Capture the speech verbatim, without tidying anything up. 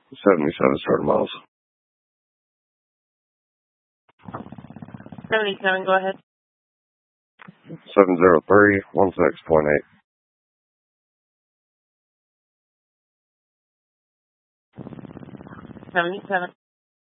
seventy-seven starter miles. seventy-seven, go ahead. seven zero three one six point eight. seventy-seven.